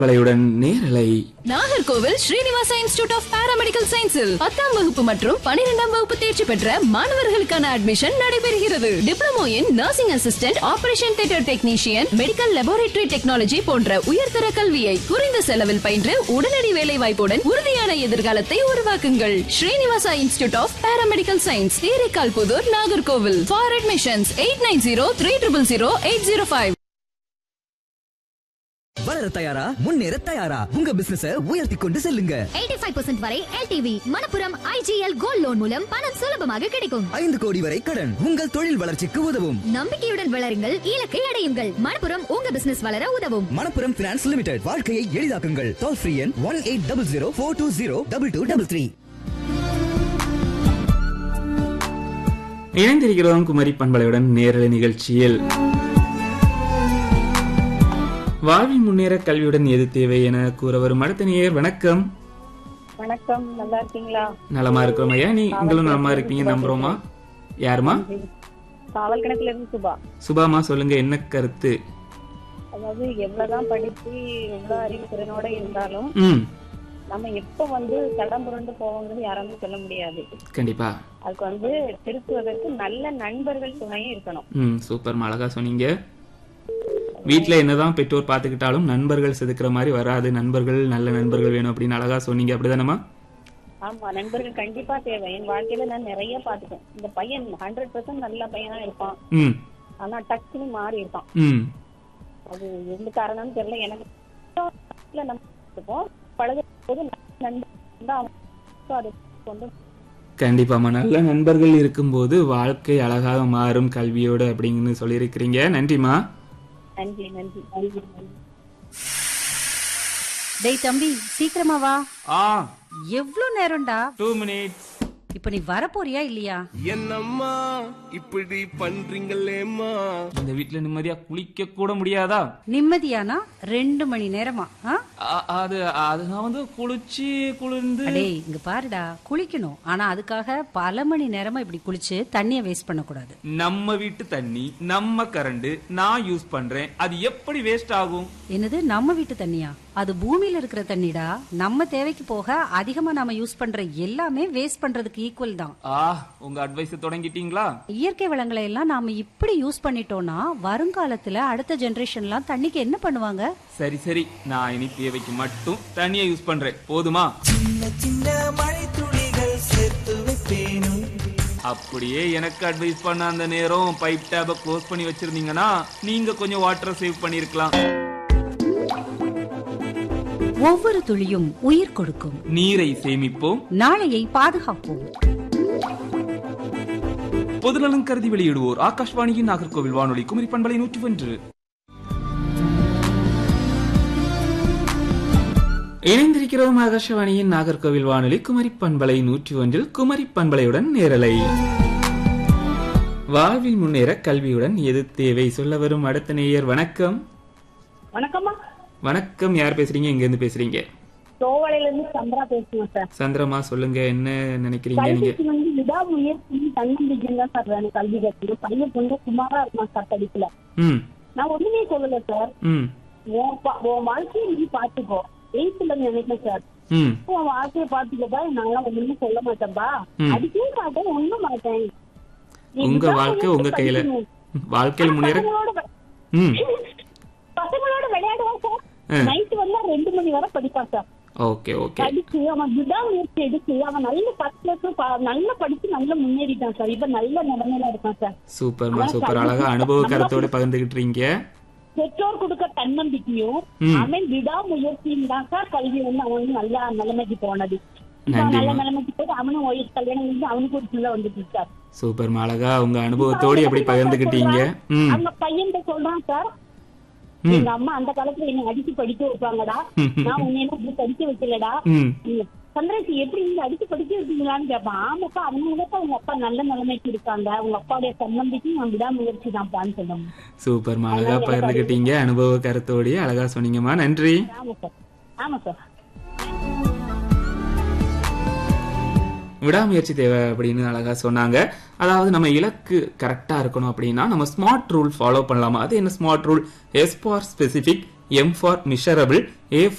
கலையுடன் நேரலை. Nagercoil Srinivasa institute of paramedical சயின்ஸில் 10ஆம் வகுப்பு மற்றும் 12ஆம் வகுப்பு தேர்ச்சி பெற்ற மாணவர்களுக்கான அட்மிஷன் நடைபெறுகிறது. Diploma in nursing assistant, operation theatre technician, medical laboratory technology போன்ற உயர்தர கல்வியை குறைந்த செலவில் பயின்று உடனடி வேலை வாய்ப்புடன் உறுதியான எதிர்காலத்தை உருவாக்குங்கள். Srinivasa institute of paramedical science, Theraikkal Pudur, Nagercoil. For admissions 8903000805. வளர தயாரா, முன்னேற தயாரா, உங்க பிசினஸ உயர்த்தி கொண்டு செல்லுங்க. 85% வரை LTV Manappuram IGL gold loan மூலம் பணம் சுலபமாக கிடைக்கும். 5 கோடி வரை கடன் உங்கள் தொழில் வளர்ச்சிக்கு உதவும். நம்பிக்கையுடன் வளருங்கள், இலக்கை அடையுங்கள். மணப்புரம் உங்க பிசினஸ் வளர உதவும். Manappuram finance limited. வாழ்க்கையை எளிதாக்குங்கள். டோல் ஃப்ரீ எண் 180042022233. இணைந்திருக்கிறோம் குமரி பண்பலையுடன் நேரலை நிகழ்ச்சியில். வாழ்வில் முன்னேற கல்வியுடன் எது தேவை என கூற வரும் அடுத்த நேயர். வணக்கம். வணக்கம், நல்லா இருக்கீங்களா? நலமா இருக்கிறோம் ஐயா, நீங்களும் நலமா இருக்கீங்க நம்புறோமா? யாருமா? காவல் கணக்குல இருந்து சுபா. சுபாமா, சொல்லுங்க என்ன கருத்து? அதாவது எவ்வளவுதான் படிச்சு எவ்வளவு அறிவு திறனோட இருந்தாலும் நம்ம எப்ப தடம் புரண்டு போவோங்கிறது யாராலும் சொல்ல முடியாது. கண்டிப்பா அதுக்கு திருத்துவதற்கு நல்ல நண்பர்கள் துணையும் இருக்கணும். சூப்பர், அழகா சொன்னீங்க. வீட்டுல என்னதான் பெற்றோர் பாத்துக்கிட்டாலும் நண்பர்கள் செதுக்கிற மாதிரி வராது. நண்பர்கள், நல்ல நண்பர்கள் வேணும் அப்படின்னு அழகா சொன்னீங்க. அப்படிதானமா? ஆமா, நண்பர்கள் கண்டிப்பா தேவை. என் வாழ்க்கையில நான் நிறைய பாத்துட்டேன். இந்த பையன் 100% நல்ல பையனா இருப்பான், ஆனா டக்குன்னு மாறி இருப்பான். அது எந்த காரணம்னு தெரியல. எனக்கு பழகும் கண்டிப்பாமா, நல்ல நண்பர்கள் இருக்கும்போது வாழ்க்கை அழகாக மாறும் கல்வியோடு அப்படிங்கன்னு சொல்லியிருக்கிறீங்க. நன்றிமா. நன்றி நன்றி. டேய் தம்பி, சீக்கிரமா வா. எவ்ளோ நேரம்டா? 2 minutes. இப்ப நீ வர போறியா இல்லையா? என்னம்மா இப்படி பண்றீங்களேம்மா? இந்த வீட்டுல நிம்மதியா குளிக்க கூட முடியாதா? நிம்மதியானா 2 மணி நேரமா? அது நான் குளிச்சு குளிர்ந்து. டேய் இங்க பாருடா, குளிக்கணும். ஆனா அதுக்காக பல மணி நேரமா இப்படி குளிச்சு தண்ணிய வேஸ்ட் பண்ண கூடாது. நம்ம வீட்டு தண்ணி, நம்ம கரண்ட் நான் யூஸ் பண்றேன், அது எப்படி வேஸ்ட் ஆகும்? என்னது நம்ம வீட்டு தண்ணியா? அது பூமியில இருக்கிற தண்ணிடா. நம்ம தேவைக்கு போக அதிகமா நாம யூஸ் பண்ற எல்லாமே வேஸ்ட் பண்றதுக்கு ஈக்குவல் தான். உங்க அட்வைஸ் தொடங்கிட்டீங்களா? இயற்கை வளங்களை எல்லாம் நாம இப்படி யூஸ் பண்ணிட்டோம்னா வருங்காலத்துல அடுத்த ஜெனரேஷன்லாம் தண்ணிக்கு என்ன பண்ணுவாங்க? சரி சரி, நான் இனி தேவைக்கு மட்டும் தண்ணியை யூஸ் பண்றேன், போதுமா? சின்ன சின்ன மழை துளிகள் சேர்த்து வைப்பேனும். அப்படியே எனக்கு அட்வைஸ் பண்ண அந்த நேரம் பைப் டேப க்ளோஸ் பண்ணி வச்சிருந்தீங்கன்னா நீங்க கொஞ்சம் வாட்டரை சேவ் பண்ணிருக்கலாம். ஒவ்வொரு துளியும் உயிர் கொடுக்கும். நீரை சேமிப்போம், நாளையை பாதுகாப்போம். பொதுநலன் கருதி வெளியிடுவோர் ஆகாஷ்வாணியின் நாகர்கோவில் வானொலி குமரி பண்பலை 101. இணைந்திருக்கிறோம் ஆகாஷ்வாணியின் நாகர்கோவில் வானொலி குமரி பண்பலை 101. குமரி பண்பலையுடன் நேரலை. வாழ்வில் முன்னேற கல்வியுடன் எது தேவை சொல்ல வரும் அடுத்த நேயர். வணக்கம். வணக்கம்மா. வணக்கம், யார் பேசுறீங்க? எங்க இருந்து பேசுறீங்க? சோவாலையில இருந்து சந்திரா பேசுறேன் சார். சந்திரமா, சொல்லுங்க என்ன நினைக்கிறீங்க நீங்க? விடாமுயற்சி தன்னம்பிக்கை தான் சார் வேணும் கல்வி கற்று. பையன் கொஞ்சம் சுமாரா இருக்கான் சார் படிப்புல. நான் ஒண்ணுமே சொல்லல சார். உன் வாழ்க்கையை நீ பாத்துக்கோ, 8th நினைக்கிறேன் சார். உன் வாழ்க்கையை பாத்துக்கப்பா, நான்லாம் ஒண்ணுமே சொல்ல மாட்டேன்பா, அடிக்கவும் மாட்டேன், ஒண்ணும் மாட்டேன். உங்க வாழ்க்கை உங்க கையில. வாழ்க்கையில் முன்னேற பசங்களோட விளையாடுவான் சார். நைட்டு 2 மணி வரை படிப்பான் சார். Okay okay. படிச்சு அவன் விடாமுயற்சி எடுத்து அவன் நல்ல 10 நல்லா படிச்சு நல்லா முன்னேறிட்டான் சார். இப்ப நல்ல நிலைமையில இருக்கான் சார். சூப்பர்மா, சூப்பர். அழகா அனுபவ கருத்தோட பகிர்ந்துகிட்டீங்க. பெற்றோர் கொடுக்க தன்னம்பிக்கையும் அவன் விடாமுயற்சியும் தான் சார் கல்வி அவனும் நல்ல நிலைமைக்கு போனது. நல்ல நிலைமைக்கு போய் அவனும் கல்யாணம் செஞ்சு அவனுக்கு ஒரு பிள்ளை வந்துட்டு சார். சூப்பர், அழகா உங்க அனுபவத்தோடு எப்படி பகிர்ந்துகிட்டீங்க. அந்த பையன் சொல்றான் சார், எங்க அம்மா அந்த காலத்துல என்ன அடிச்சு படிக்க வைப்பாங்கடா, நான் உன்னை என்ன படிக்க வைக்கலடா, சந்திரசி எப்படி நீங்க அடிச்சு படிக்க வைப்பீங்களான்னு கேட்பான். ஆமாப்பா, அவனுக்கு உங்க அப்பா நல்ல நிலைமைக்கு இருக்காங்க, உங்க அப்பாவுடைய தன்னம்பிக்கையும் நான் விடாமுயற்சி தான்ப்பான்னு சொல்லுவாங்க. சூப்பர், அழகா பகிர்ந்துகிட்டீங்க அனுபவ கருத்தோடு. அழகா சொன்னீங்கம்மா, நன்றி. ஆமா சார். ஆமா சார். விடாமுயற்சி தேவை அப்படின்னு அழகா சொன்னாங்க. அதாவது நம்ம இலக்கு கரெக்டா இருக்கணும் அப்படின்னா நம்ம ஸ்மார்ட் ரூல் ஃபாலோ பண்ணலாமா? அது என்ன smart rule? S for specific, M for measurable, A